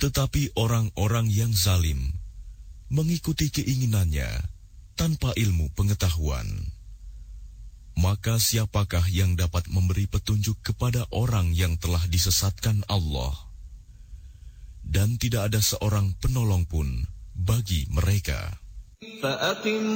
Tetapi orang-orang yang zalim mengikuti keinginannya tanpa ilmu pengetahuan. Maka siapakah yang dapat memberi petunjuk kepada orang yang telah disesatkan Allah? Dan tidak ada seorang penolong pun bagi mereka.